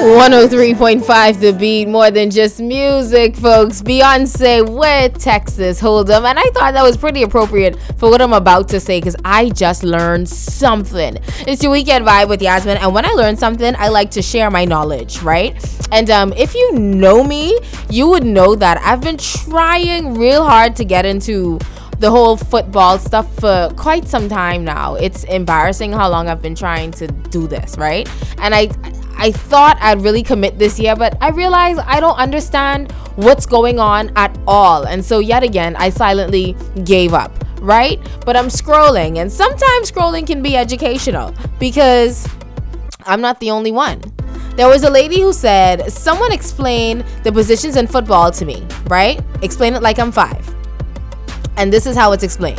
103.5 The Beat, more than just music, folks. Beyonce with Texas Hold'em, and I thought that was pretty appropriate for what I'm about to say because I just learned something. It's your weekend vibe with Yasmin, and when I learn something, I like to share my knowledge, right? And if you know me, you would know that I've been trying real hard to get into the whole football stuff for quite some time now. It's embarrassing how long I've been trying to do this, right? And I thought I'd really commit this year, but I realized I don't understand what's going on at all. And so yet again, I silently gave up, right? But I'm scrolling, and sometimes scrolling can be educational because I'm not the only one. There was a lady who said, someone explain the positions in football to me, right? Explain it like I'm 5. And this is how it's explained.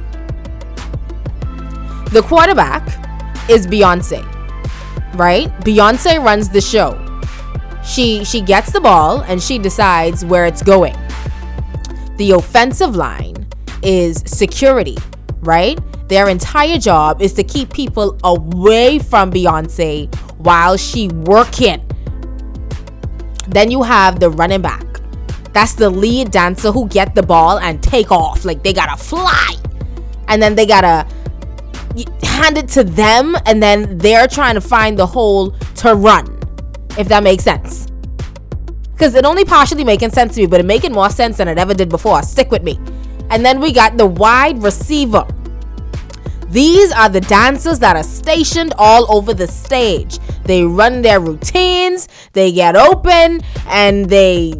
The quarterback is Beyonce, right? Beyonce runs the show. She gets the ball and she decides where it's going. The offensive line is security, right? Their entire job is to keep people away from Beyonce while she working. Then you have the running back. That's the lead dancer who get the ball and take off. Like, they gotta fly. And then they gotta hand it to them, and then they're trying to find the hole to run, if that makes sense. Because it only partially making sense to me, but it making more sense than it ever did before. Stick with me. And then we got the wide receiver. These are the dancers that are stationed all over the stage. They run their routines, they get open, and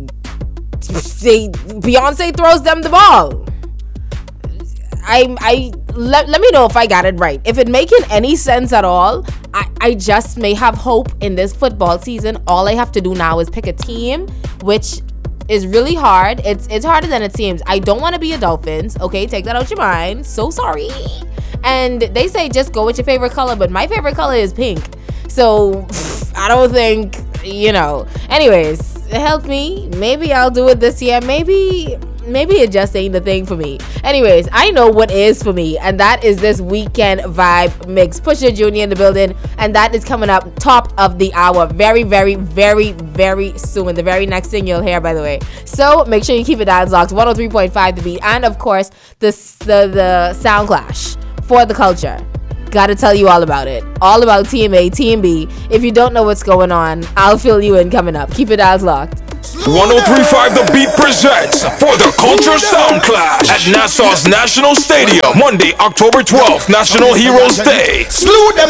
Beyonce throws them the ball. Let me know if I got it right. If it making any sense at all, I just may have hope in this football season. All I have to do now is pick a team, which is really hard. It's harder than it seems. I don't want to be a Dolphins. Okay, take that out your mind. So sorry. And they say just go with your favorite color, but my favorite color is pink. So I don't think, Anyways, help me. Maybe I'll do it this year. Maybe it just ain't the thing for me. Anyways, I know what is for me, and that is this weekend vibe mix. Pusha Jr. in the building, and that is coming up top of the hour very, very, very, very soon. The very next thing you'll hear, by the way. So make sure you keep it dialed locked. 103.5 The Beat, and of course the Sound Clash for the culture. Gotta tell you all about it. All about TMA, TMB. If you don't know what's going on, I'll fill you in coming up. Keep it dialed locked. 103.5 The Beat presents For the Culture Sound Clash at Nassau's National Stadium, Monday, October 12th, National Heroes Day.